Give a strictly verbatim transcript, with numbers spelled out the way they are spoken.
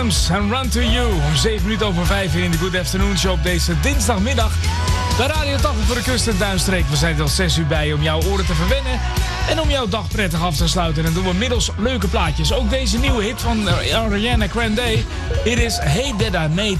Adams en Run To You. Om zeven minuten over vijf in de Good Afternoon Show op deze dinsdagmiddag. Bij Radio tachtig voor de kust en Duinstreek. We zijn er al zes uur bij om jouw oren te verwennen. En om jouw dag prettig af te sluiten. En dan doen we middels leuke plaatjes. Ook deze nieuwe hit van Ariana Grande. It is Hey That I Made